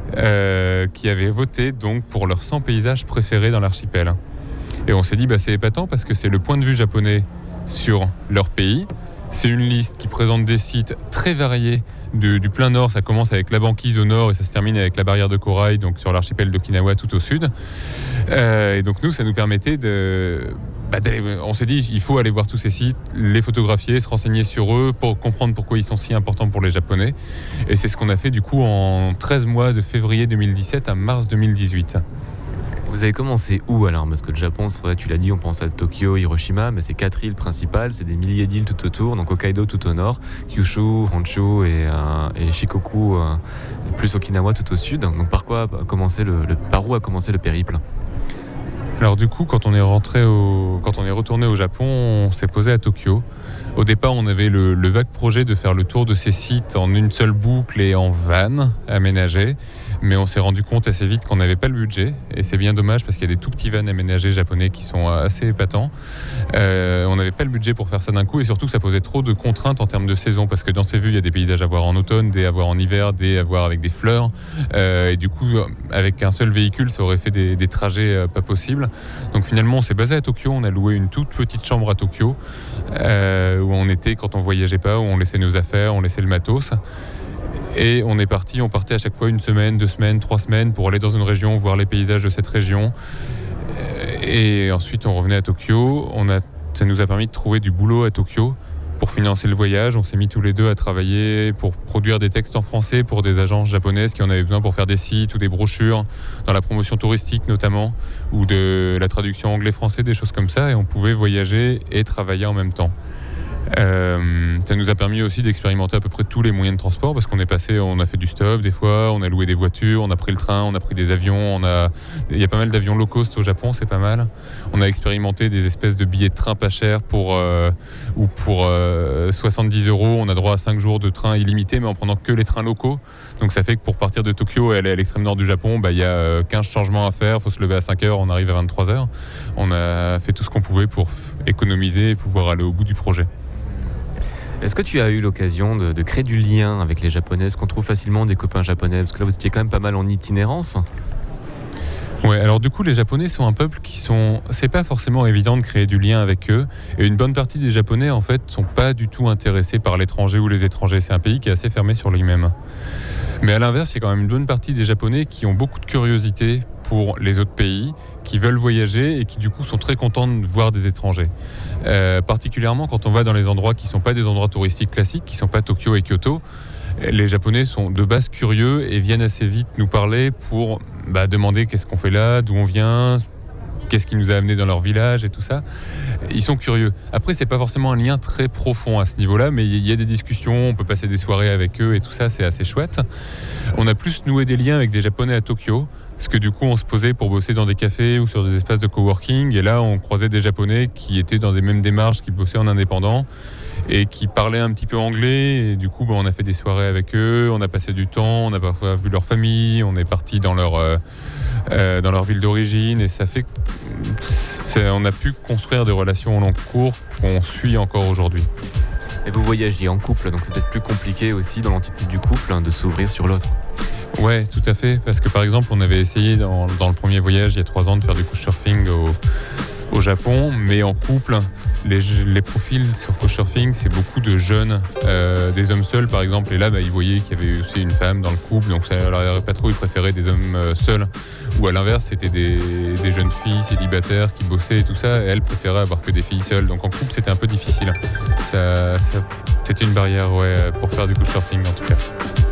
qui avaient voté donc pour leurs 100 paysages préférés dans l'archipel. Et on s'est dit, c'est épatant parce que c'est le point de vue japonais sur leur pays. C'est une liste qui présente des sites très variés du plein nord. Ça commence avec la banquise au nord et ça se termine avec la barrière de corail, donc sur l'archipel d'Okinawa tout au sud. Et donc nous, ça nous permettait on s'est dit, il faut aller voir tous ces sites, les photographier, se renseigner sur eux pour comprendre pourquoi ils sont si importants pour les Japonais. Et c'est ce qu'on a fait du coup en 13 mois de février 2017 à mars 2018. Vous avez commencé où alors? Parce que le Japon, c'est vrai, tu l'as dit, on pense à Tokyo, Hiroshima, mais c'est 4 îles principales, c'est des milliers d'îles tout autour, donc Hokkaido tout au nord, Kyushu, Honshu et Shikoku, plus Okinawa tout au sud. Donc par où a commencé le périple? Alors du coup, quand on est retourné au Japon, on s'est posé à Tokyo. Au départ, on avait le vague projet de faire le tour de ces sites en une seule boucle et en van aménagé. Mais on s'est rendu compte assez vite qu'on n'avait pas le budget. Et c'est bien dommage parce qu'il y a des tout petits vans aménagés japonais qui sont assez épatants. On n'avait pas le budget pour faire ça d'un coup et surtout que ça posait trop de contraintes en termes de saison. Parce que dans ces vues, il y a des paysages à voir en automne, des à voir en hiver, des à voir avec des fleurs. Et du coup, avec un seul véhicule, ça aurait fait des trajets pas possibles. Donc finalement, on s'est basé à Tokyo. On a loué une toute petite chambre à Tokyo où on était quand on voyageait pas, où on laissait nos affaires, on laissait le matos. Et on partait à chaque fois 1 semaine, 2 semaines, 3 semaines pour aller dans une région, voir les paysages de cette région. Et ensuite, on revenait à Tokyo. Ça nous a permis de trouver du boulot à Tokyo pour financer le voyage. On s'est mis tous les deux à travailler pour produire des textes en français pour des agences japonaises qui en avaient besoin pour faire des sites ou des brochures, dans la promotion touristique notamment, ou de la traduction anglais-français, des choses comme ça. Et on pouvait voyager et travailler en même temps. Ça nous a permis aussi d'expérimenter à peu près tous les moyens de transport parce on a fait du stop des fois, on a loué des voitures, on a pris le train, on a pris des avions, il y a pas mal d'avions low cost au Japon, c'est pas mal. On a expérimenté des espèces de billets de train pas chers pour 70 €, on a droit à 5 jours de train illimité mais en prenant que les trains locaux. Donc ça fait que pour partir de Tokyo et aller à l'extrême nord du Japon, il y a 15 changements à faire, il faut se lever à 5 h, on arrive à 23 h. On a fait tout ce qu'on pouvait pour économiser et pouvoir aller au bout du projet. Est-ce que tu as eu l'occasion de créer du lien avec les Japonais? Est-ce qu'on trouve facilement des copains japonais? Parce que là, vous étiez quand même pas mal en itinérance. Ouais, alors du coup, les Japonais sont un peuple c'est pas forcément évident de créer du lien avec eux. Et une bonne partie des Japonais, en fait, sont pas du tout intéressés par l'étranger ou les étrangers. C'est un pays qui est assez fermé sur lui-même. Mais à l'inverse, il y a quand même une bonne partie des Japonais qui ont beaucoup de curiosité pour les autres pays, qui veulent voyager et qui du coup sont très contents de voir des étrangers. Particulièrement quand on va dans les endroits qui ne sont pas des endroits touristiques classiques, qui ne sont pas Tokyo et Kyoto, les Japonais sont de base curieux et viennent assez vite nous parler pour demander qu'est-ce qu'on fait là, d'où on vient, qu'est-ce qui nous a amenés dans leur village et tout ça. Ils sont curieux. Après, c'est pas forcément un lien très profond à ce niveau-là, mais il y a des discussions, on peut passer des soirées avec eux et tout ça, c'est assez chouette. On a plus noué des liens avec des Japonais à Tokyo, parce que du coup, on se posait pour bosser dans des cafés ou sur des espaces de coworking, et là, on croisait des Japonais qui étaient dans des mêmes démarches, qui bossaient en indépendant, et qui parlaient un petit peu anglais, et du coup, on a fait des soirées avec eux, on a passé du temps, on a parfois vu leur famille, on est parti dans leur ville d'origine, et ça fait on a pu construire des relations au long cours qu'on suit encore aujourd'hui. Et vous voyagez en couple, donc c'est peut-être plus compliqué aussi dans l'entité du couple de s'ouvrir sur l'autre. Ouais, tout à fait, parce que par exemple, on avait essayé dans le premier voyage, il y a 3 ans, de faire du couchsurfing au Japon, mais en couple. Les profils sur couchsurfing, c'est beaucoup de jeunes, des hommes seuls par exemple, et là ils voyaient qu'il y avait aussi une femme dans le couple, donc ça leur avait pas trop, ils préféraient des hommes seuls, ou à l'inverse c'était des jeunes filles célibataires qui bossaient et tout ça, et elles préféraient avoir que des filles seules, donc en couple c'était un peu difficile. C'était une barrière pour faire du couchsurfing en tout cas.